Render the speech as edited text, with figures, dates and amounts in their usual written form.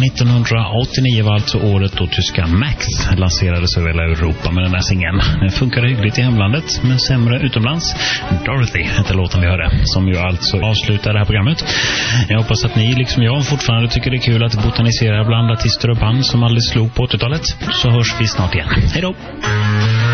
1989 var alltså året då tyska Max lanserades över hela Europa med den här singeln. Den funkade hyggligt i hemlandet men sämre utomlands. Dorothy hette låten vi hörde, som ju alltså avslutar det här programmet. Jag hoppas att ni liksom jag fortfarande tycker det är kul att botanisera bland artister och band som aldrig slog på 80-talet. Så hörs vi snart igen. Hej då!